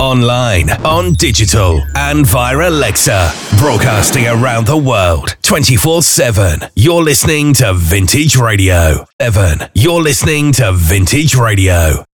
online, on digital, and via Alexa. Broadcasting around the world, 24/7. You're listening to Vintage Radio. You're listening to Vintage Radio.